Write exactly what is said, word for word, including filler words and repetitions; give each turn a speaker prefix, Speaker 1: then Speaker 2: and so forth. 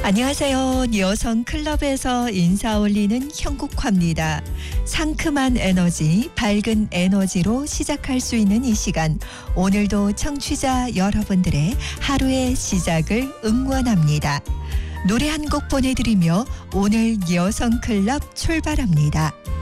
Speaker 1: 안녕하세요. 여성 클럽에서 인사 올리는 형국화입니다. 상큼한 에너지, 밝은 에너지로 시작할 수 있는 이 시간. 오늘도 청취자 여러분들의 하루의 시작을 응원합니다. 노래 한 곡 보내드리며 오늘 여성 클럽 출발합니다.